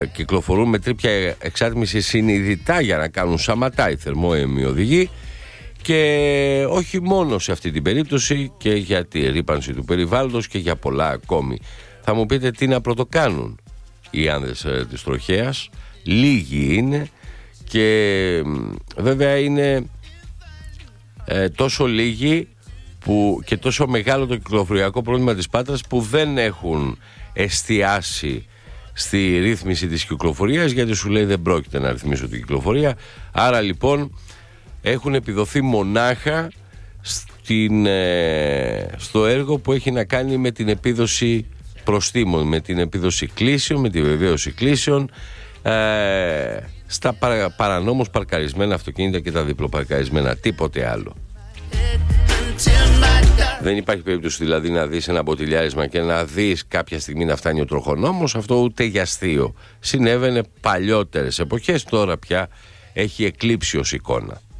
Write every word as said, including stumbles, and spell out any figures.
κυκλοφορούν με τρίπια εξάτμιση συνειδητά για να κάνουν σαματά οι θερμόαιμοι οδηγοί, και όχι μόνο σε αυτή την περίπτωση, και για τη ρύπανση του περιβάλλοντος και για πολλά ακόμη. Θα μου πείτε τι να πρωτοκάνουν οι άνδρες της τροχέας. Λίγοι είναι, και βέβαια είναι ε, τόσο λίγοι που, και τόσο μεγάλο το κυκλοφοριακό πρόβλημα της Πάτρας, που δεν έχουν εστιάσει στη ρύθμιση της κυκλοφορίας, γιατί σου λέει δεν πρόκειται να ρυθμίσω την κυκλοφορία. Άρα λοιπόν έχουν επιδοθεί μονάχα στην, ε, στο έργο που έχει να κάνει με την επίδοση προστίμων, με την επίδοση κλήσεων, με τη βεβαίωση κλήσεων, ε, στα παρα, παρανόμως παρκαρισμένα αυτοκίνητα και τα διπλοπαρκαρισμένα, τίποτε άλλο. Δεν υπάρχει περίπτωση δηλαδή να δεις ένα μποτιλιάρισμα και να δεις κάποια στιγμή να φτάνει ο τροχονόμος. Αυτό ούτε για αστείο. Συνέβαινε παλιότερες εποχές, τώρα πια έχει εκλείψει ως εικόνα.